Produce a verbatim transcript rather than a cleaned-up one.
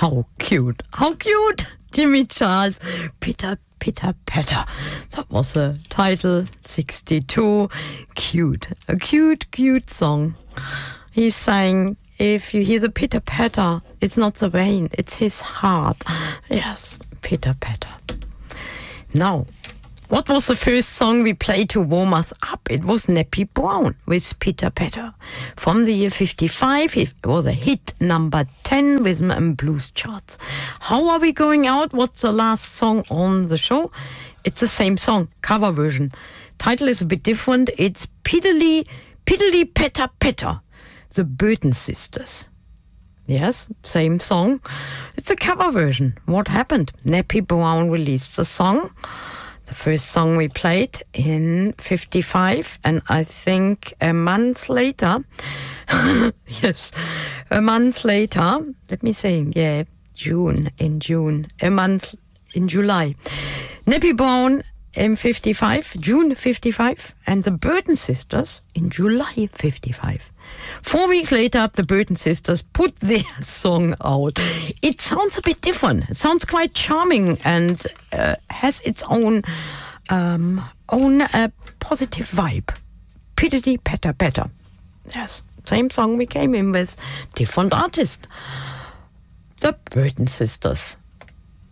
How cute, how cute, Jimmy Charles, Pitter, Pitter, Patter. That was the title, sixty-two, cute, a cute, cute song. He's saying, if you hear the pitter patter, it's not the rain, it's his heart. Yes, pitter patter. Now, what was the first song we played to warm us up? It was Nappy Brown with Pitter Patter. From the year fifty-five, it was a hit number ten with the blues charts. How are we going out? What's the last song on the show? It's the same song, cover version. Title is a bit different. It's Piddly, Piddly Patter Patter, the Burton Sisters. Yes, same song. It's a cover version. What happened? Nappy Brown released the song. The first song we played in fifty-five, and I think a month later, yes, a month later, let me say, yeah, June, in June, a month in July. Nappy Brown in fifty-five, June fifty-five, and the Burton Sisters in July fifty-five. Four weeks later, the Burton Sisters put their song out. It sounds a bit different. It sounds quite charming and uh, has its own um, own uh, positive vibe. Piddly patter patter. Yes, same song we came in with, different artist. The Burton Sisters.